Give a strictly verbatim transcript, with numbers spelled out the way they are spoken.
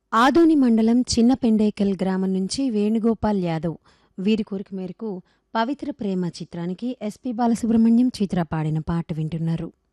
ఆదోని మండలం చిన్న పెండేకల్ గ్రామం నుంచి వేణుగోపాల్ యాదవ్ వీరి కోరిక మేరకు పవిత్ర ప్రేమ చిత్రానికి ఎస్పి బాలసుబ్రహ్మణ్యం చిత్ర పాడిన పాట వింటున్నారు.